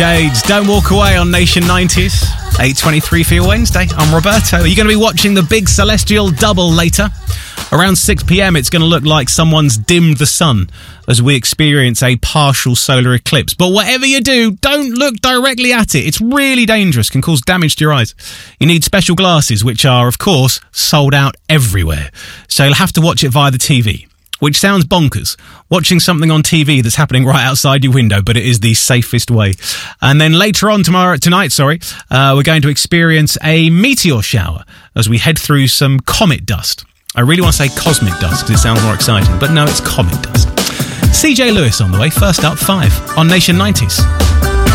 Shades, Don't Walk Away on Nation 90s. 8:23 for your Wednesday. I'm Roberto. You're going to be watching the big celestial double later. Around 6 p.m, it's going to look like someone's dimmed the sun as we experience a partial solar eclipse. But whatever you do, don't look directly at it. It's really dangerous, can cause damage to your eyes. You need special glasses, which are, of course, sold out everywhere. So you'll have to watch it via the TV. Which sounds bonkers, watching something on TV that's happening right outside your window, but it is the safest way. And then later on tonight, we're going to experience a meteor shower as we head through some comet dust. I really want to say cosmic dust because it sounds more exciting, but no, it's comet dust. CJ Lewis on the way, first up, 5 on Nation 90s.